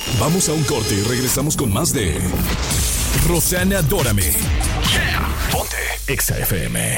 Vamos a un corte y regresamos con más de Rosanna Adórame. Ponte Exa FM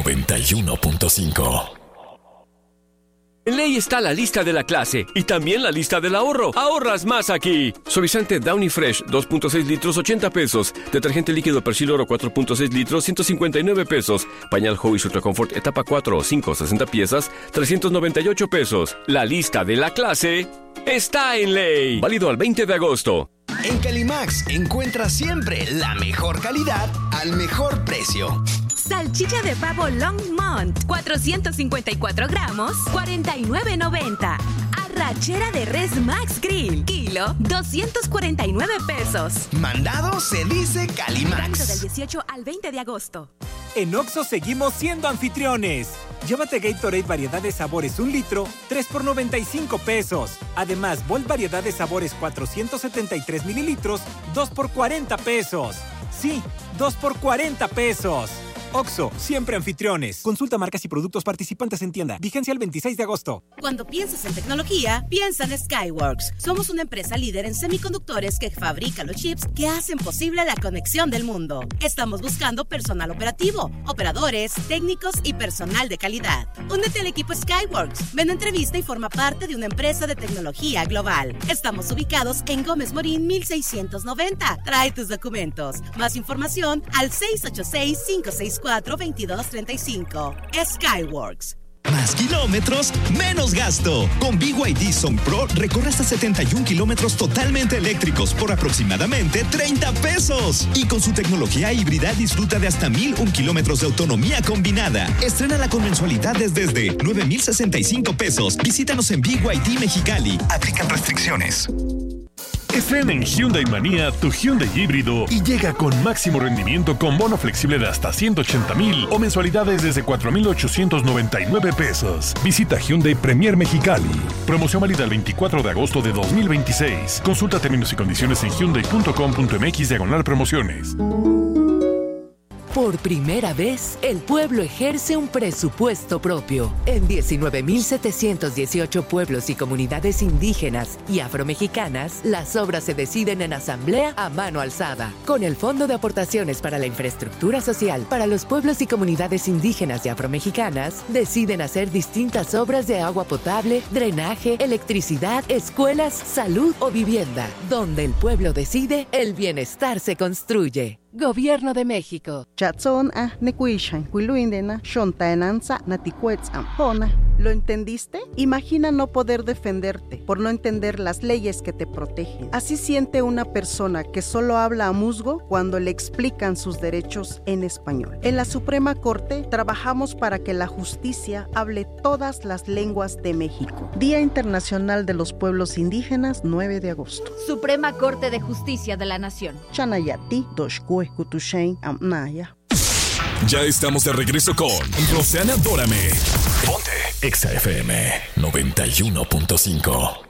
91.5. En Ley está la lista de la clase y también la lista del ahorro. ¡Ahorras más aquí! Suavizante Downy Fresh, 2.6 litros, 80 pesos. Detergente líquido Persil Oro, 4.6 litros, 159 pesos. Pañal Hobbies Ultra Comfort, etapa 4 o 5, 60 piezas, 398 pesos. La lista de la clase está en Ley. Válido al 20 de agosto. En Calimax encuentras siempre la mejor calidad al mejor precio. Salchicha de pavo Longmont, 454 gramos, $49.90. Arrachera de res Max Grill, kilo, $249 pesos. Mandado se dice Calimax. Del 18 al 20 de agosto. En Oxxo seguimos siendo anfitriones. Llévate Gatorade variedad de sabores 1 litro, 3 por 95 pesos. Además, Volt variedad de sabores 473 mililitros, 2 por 40 pesos. Sí, 2 por 40 pesos. Oxxo, siempre anfitriones. Consulta marcas y productos participantes en tienda. Vigencia el 26 de agosto. Cuando piensas en tecnología, piensa en Skyworks. Somos una empresa líder en semiconductores que fabrica los chips que hacen posible la conexión del mundo. Estamos buscando personal operativo, operadores, técnicos y personal de calidad. Únete al equipo Skyworks. Ven a entrevista y forma parte de una empresa de tecnología global. Estamos ubicados en Gómez Morín 1690. Trae tus documentos. Más información al 686-564-2235. Skyworks. Más kilómetros, menos gasto. Con BYD Song Pro recorre hasta 71 kilómetros totalmente eléctricos por aproximadamente 30 pesos. Y con su tecnología híbrida disfruta de hasta 1,001 kilómetros de autonomía combinada. Estrénala con mensualidades desde 9,065 pesos. Visítanos en BYD Mexicali. Aplican restricciones. Estrena en Hyundai Manía tu Hyundai híbrido y llega con máximo rendimiento con bono flexible de hasta 180,000 o mensualidades desde 4,899 pesos. Visita Hyundai Premier Mexicali. Promoción válida el 24 de agosto de 2026. Consulta términos y condiciones en hyundai.com.mx/promociones. Por primera vez, el pueblo ejerce un presupuesto propio. En 19,718 pueblos y comunidades indígenas y afromexicanas, las obras se deciden en asamblea a mano alzada. Con el Fondo de Aportaciones para la Infraestructura Social para los pueblos y comunidades indígenas y afromexicanas, deciden hacer distintas obras de agua potable, drenaje, electricidad, escuelas, salud o vivienda. Donde el pueblo decide, el bienestar se construye. Gobierno de México. ¿Lo entendiste? Imagina no poder defenderte por no entender las leyes que te protegen. Así siente una persona que solo habla a musgo cuando le explican sus derechos en español. En la Suprema Corte trabajamos para que la justicia hable todas las lenguas de México. Día Internacional de los Pueblos Indígenas, 9 de agosto. Suprema Corte de Justicia de la Nación. Chanayati, Doshkue, Kutushain, Amnaya. Ya estamos de regreso con Rosanna Adórame. Ponte Exa FM 91.5.